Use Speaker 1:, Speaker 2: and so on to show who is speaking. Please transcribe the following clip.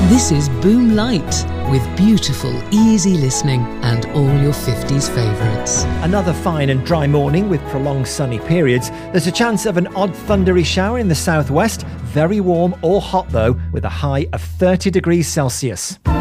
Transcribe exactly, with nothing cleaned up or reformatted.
Speaker 1: This is Boom Light, with beautiful, easy listening and all your fifties favourites.
Speaker 2: Another fine and dry morning with prolonged sunny periods. There's a chance of an odd thundery shower in the southwest. Very warm or hot though, with a high of thirty degrees Celsius.